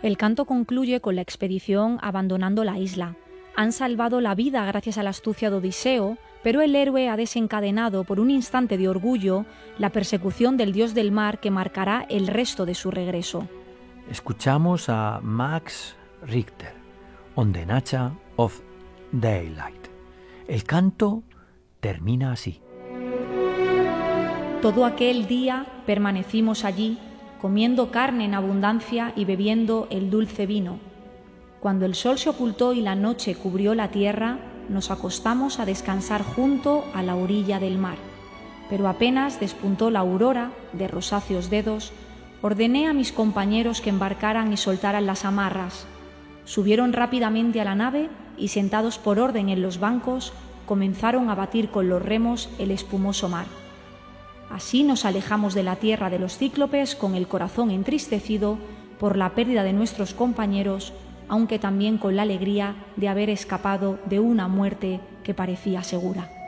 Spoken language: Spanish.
El canto concluye con la expedición abandonando la isla. Han salvado la vida gracias a la astucia de Odiseo, pero el héroe ha desencadenado por un instante de orgullo la persecución del dios del mar que marcará el resto de su regreso. Escuchamos a Max Richter, On the Nature of Daylight. El canto termina así. Todo aquel día permanecimos allí, comiendo carne en abundancia y bebiendo el dulce vino. Cuando el sol se ocultó y la noche cubrió la tierra, nos acostamos a descansar junto a la orilla del mar. Pero apenas despuntó la aurora, de rosáceos dedos, ordené a mis compañeros que embarcaran y soltaran las amarras. Subieron rápidamente a la nave y, sentados por orden en los bancos, comenzaron a batir con los remos el espumoso mar. Así nos alejamos de la tierra de los cíclopes con el corazón entristecido por la pérdida de nuestros compañeros, aunque también con la alegría de haber escapado de una muerte que parecía segura.